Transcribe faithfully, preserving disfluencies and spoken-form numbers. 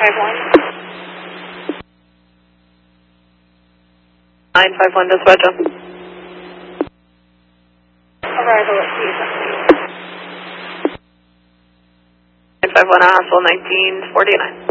five one. nine five one dispatch. Arrival at T S M. nine five one, Hassel, nineteen forty-nine.